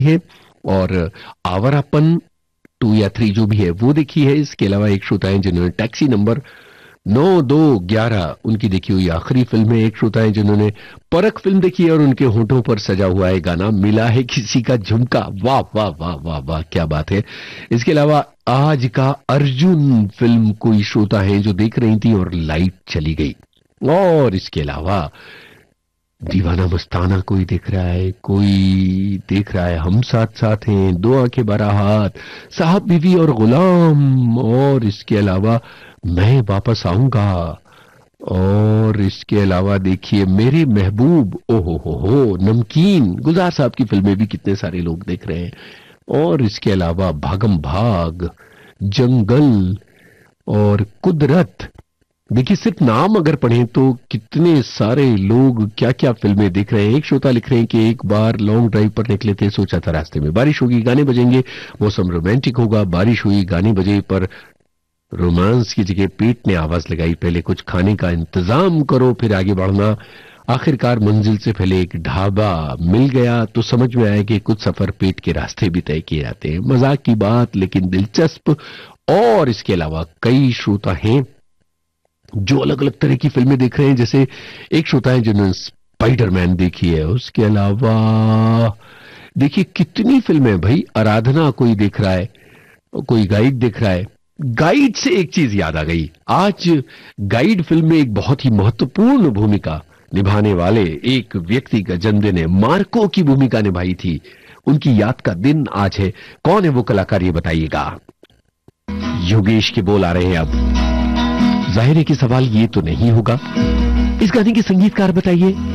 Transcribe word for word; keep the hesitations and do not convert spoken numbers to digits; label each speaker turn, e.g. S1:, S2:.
S1: है। और आवारापन टू या थ्री जो भी है वो देखी है। इसके अलावा एक श्रोता है जिन्होंने टैक्सी नंबर नौ दो ग्यारह उनकी देखी हुई आखिरी फिल्म है। एक श्रोता है जिन्होंने परख फिल्म देखी है और उनके होठों पर सजा हुआ है गाना मिला है किसी का झुमका। वाह वाह वाह वाह वाह, क्या बात है। इसके अलावा आज का अर्जुन फिल्म कोई श्रोता है जो देख रही थी और लाइट चली गई। और इसके अलावा दीवाना मस्ताना कोई देख रहा है, कोई देख रहा है हम साथ साथ हैं, दो आंखें बारह हाथ, साहब बीवी और गुलाम, और इसके अलावा मैं वापस आऊंगा, और इसके अलावा देखिए मेरे महबूब, ओहो हो हो, नमकीन, गुलजार साहब की फिल्में भी कितने सारे लोग देख रहे हैं। और इसके अलावा भागम भाग, जंगल और कुदरत। देखिए सिर्फ नाम अगर पढ़ें तो कितने सारे लोग क्या क्या फिल्में देख रहे हैं। एक श्रोता लिख रहे हैं कि एक बार लॉन्ग ड्राइव पर निकले थे, सोचा था रास्ते में बारिश होगी, गाने बजेंगे, मौसम रोमांटिक होगा, बारिश हुई, गाने बजे, पर रोमांस की जगह पेट ने आवाज लगाई, पहले कुछ खाने का इंतजाम करो फिर आगे बढ़ना। आखिरकार मंजिल से पहले एक ढाबा मिल गया तो समझ में आया कि कुछ सफर पेट के रास्ते भी तय किए जाते हैं। मजाक की बात लेकिन दिलचस्प। और इसके अलावा कई श्रोता हैं जो अलग अलग तरह की फिल्में देख रहे हैं। जैसे एक श्रोता है जिन्होंने स्पाइडरमैन देखी है। उसके अलावा देखिए कितनी फिल्में भाई, आराधना कोई देख रहा है, कोई गाइड देख रहा है। गाइड से एक चीज याद आ गई, आज गाइड फिल्म में एक बहुत ही महत्वपूर्ण भूमिका निभाने वाले एक व्यक्ति का जन्मदिन है। मार्को की भूमिका निभाई थी, उनकी याद का दिन आज है। कौन है वो कलाकार ये बताइएगा। योगेश के बोल आ रहे हैं अब। जाहिर है कि सवाल ये तो नहीं होगा, इस गाने के संगीतकार बताइए।